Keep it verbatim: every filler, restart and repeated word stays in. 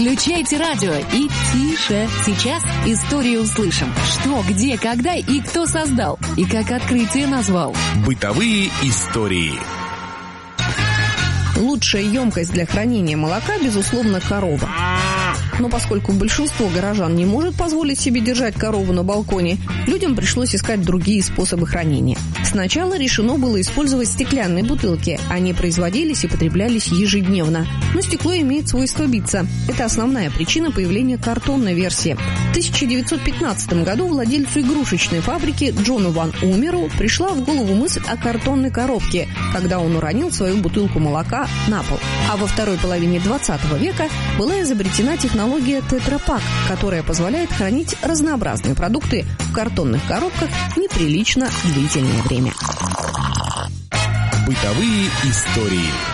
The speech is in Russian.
Включайте радио и тише. Сейчас историю услышим. Что, где, когда и кто создал. И как открытие назвал. Бытовые истории. Лучшая емкость для хранения молока, безусловно, корова. Но поскольку большинство горожан не может позволить себе держать корову на балконе, людям пришлось искать другие способы хранения. Сначала решено было использовать стеклянные бутылки. Они производились и потреблялись ежедневно. Но стекло имеет свойство биться. Это основная причина появления картонной версии. В тысяча девятьсот пятнадцатом году владельцу игрушечной фабрики Джону Ван Умеру пришла в голову мысль о картонной коробке, когда он уронил свою бутылку молока на пол. А во второй половине двадцатого века была изобретена технология тетрапак, которая позволяет хранить разнообразные продукты в картонных коробках неприлично длительное время. Бытовые истории.